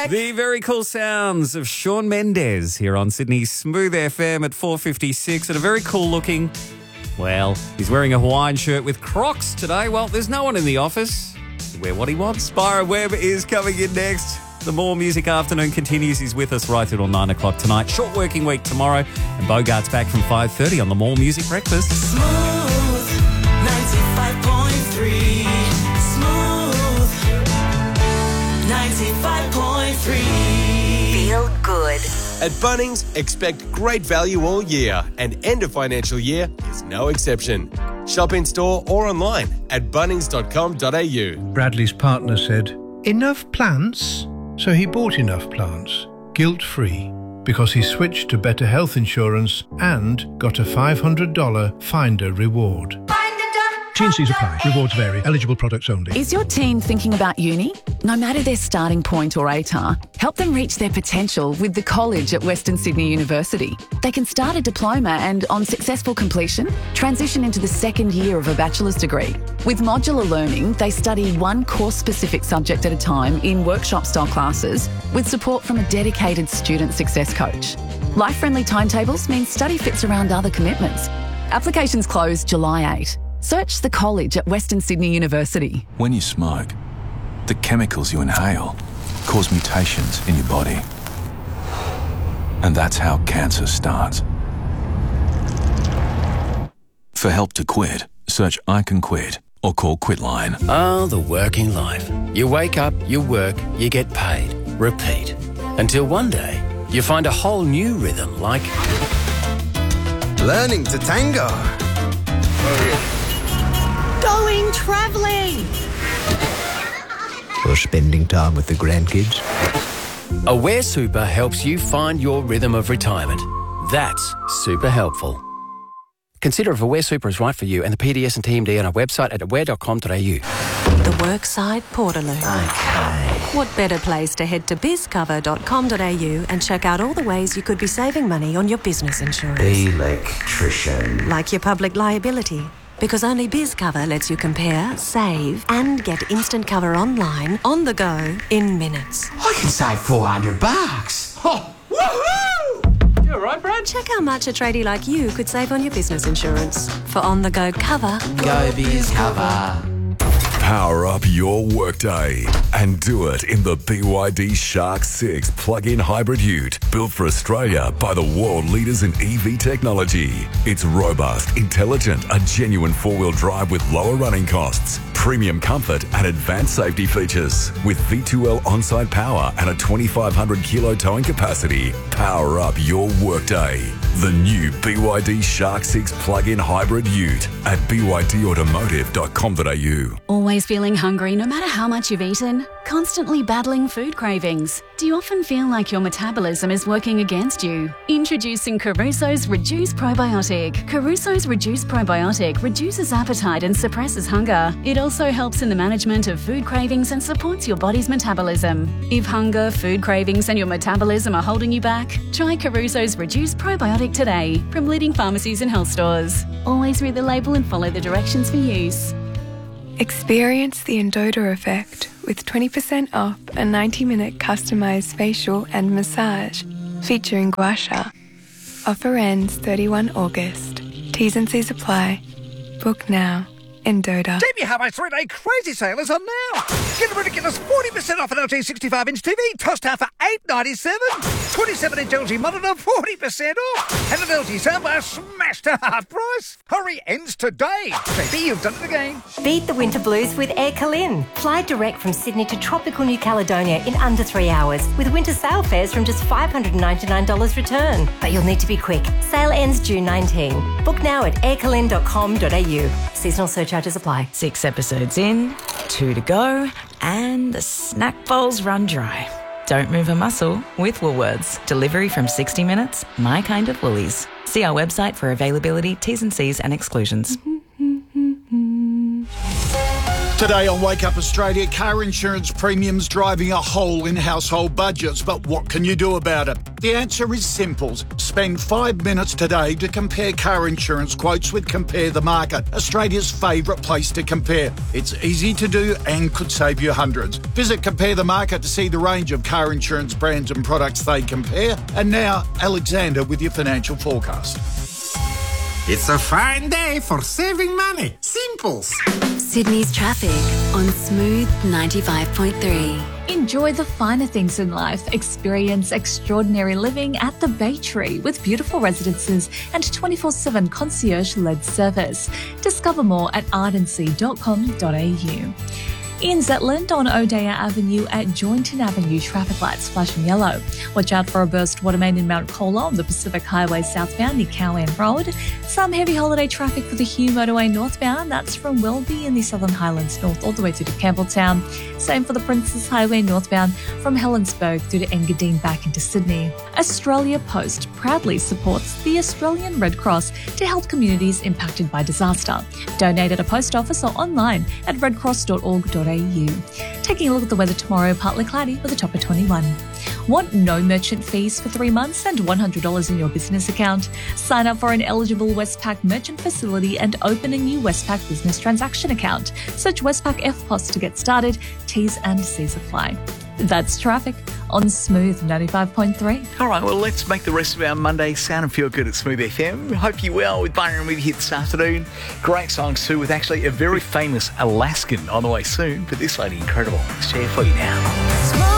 back. The very cool sounds of Shawn Mendes here on Sydney's Smooth FM at 4:56, and a very cool looking, well, he's wearing a Hawaiian shirt with Crocs today. Well, there's no one in the office to wear what he wants. Byron Webb is coming in next. The More Music Afternoon continues. He's with us right through till 9 o'clock tonight. Short working week tomorrow, and Bogart's back from 5:30 on the More Music Breakfast. Smooth 95.3. Smooth 95.3. Feel good. At Bunnings, expect great value all year, and end of financial year is no exception. Shop in store or online at bunnings.com.au. Bradley's partner said, "Enough plants?" So he bought enough plants, guilt-free, because he switched to better health insurance and got a $500 Finder reward. T&Cs apply. Rewards vary. Eligible products only. Is your teen thinking about uni? No matter their starting point or ATAR, help them reach their potential with the college at Western Sydney University. They can start a diploma and, on successful completion, transition into the second year of a bachelor's degree. With modular learning, they study one course-specific subject at a time in workshop-style classes with support from a dedicated student success coach. Life-friendly timetables mean study fits around other commitments. Applications close July 8. Search the college at Western Sydney University. When you smoke, the chemicals you inhale cause mutations in your body. And that's how cancer starts. For help to quit, search I Can Quit or call Quitline. Oh, the working life. You wake up, you work, you get paid. Repeat. Until one day, you find a whole new rhythm like... learning to tango. Going travelling. Or spending time with the grandkids. Aware Super helps you find your rhythm of retirement. That's super helpful. Consider if Aware Super is right for you and the PDS and TMD on our website at aware.com.au. The Workside Portaloo. Okay. What better place to head to bizcover.com.au and check out all the ways you could be saving money on your business insurance. Electrician. Like your public liability. Because only BizCover lets you compare, save, and get instant cover online, on the go, in minutes. I can save $400. Oh, woohoo! You all right, Brad? Check how much a tradie like you could save on your business insurance. For on-the-go cover, Go BizCover. Power up your workday and do it in the BYD Shark 6 plug-in hybrid ute, built for Australia by the world leaders in EV technology. It's robust, intelligent, a genuine four-wheel drive with lower running costs, premium comfort and advanced safety features. With V2L on-site power and a 2,500 kilo towing capacity, power up your workday. The new BYD Shark 6 plug-in hybrid ute at bydautomotive.com.au. Always feeling hungry no matter how much you've eaten? Constantly battling food cravings? Do you often feel like your metabolism is working against you? Introducing Caruso's Reduce Probiotic. Caruso's Reduce Probiotic reduces appetite and suppresses hunger. It also helps in the management of food cravings and supports your body's metabolism. If hunger, food cravings and your metabolism are holding you back, try Caruso's Reduce Probiotic today from leading pharmacies and health stores. Always read the label and follow the directions for use. Experience the Endota effect with 20% off a 90-minute customised facial and massage featuring Gua Sha. Offer ends 31 August. T's and C's apply. Book now. Endota. TV Highway 3-day crazy sale is on now. Get a ridiculous 40% off an LG 65-inch TV, tossed out for $897. 27-inch LG monitor, 40% off. And an LG soundbar smashed to half price. Hurry, ends today. JB, you've done it again. Beat the winter blues with Air Calin. Fly direct from Sydney to tropical New Caledonia in under 3 hours with winter sale fares from just $599 return. But you'll need to be quick. Sale ends June 19. Book now at aircalin.com.au. Seasonal surcharges apply. 6 episodes in, 2 to go, and the snack bowls run dry. Don't move a muscle with Woolworths. Delivery from 60 minutes, my kind of Woolies. See our website for availability, T's and C's and exclusions. Today on Wake Up Australia, car insurance premiums driving a hole in household budgets. But what can you do about it? The answer is simple. Spend 5 minutes today to compare car insurance quotes with Compare the Market, Australia's favourite place to compare. It's easy to do and could save you hundreds. Visit Compare the Market to see the range of car insurance brands and products they compare. And now, Alexander with your financial forecast. It's a fine day for saving money. Simples. Sydney's traffic on Smooth 95.3. Enjoy the finer things in life. Experience extraordinary living at the Bay Tree with beautiful residences and 24/7 concierge-led service. Discover more at ardency.com.au. In Zetland on O'Dea Avenue at Joynton Avenue, traffic lights flashing yellow. Watch out for a burst water main in Mount Colah on the Pacific Highway southbound near Cowan Road. Some heavy holiday traffic for the Hugh Motorway northbound. That's from Welby in the Southern Highlands north all the way through to Campbelltown. Same for the Princes Highway northbound from Helensburgh through to Engadine back into Sydney. Australia Post proudly supports the Australian Red Cross to help communities impacted by disaster. Donate at a post office or online at redcross.org.au. Taking a look at the weather tomorrow, partly cloudy with a top of 21. Want no merchant fees for 3 months and $100 in your business account? Sign up for an eligible Westpac merchant facility and open a new Westpac business transaction account. Search Westpac FPOS to get started. T's and C's apply. That's traffic on Smooth 95.3. All right, well, let's make the rest of our Monday sound and feel good at Smooth FM. Hope you well with Byron with you this afternoon. Great songs too, with actually a very famous Alaskan on the way soon. But this lady, incredible. Let's share for you now.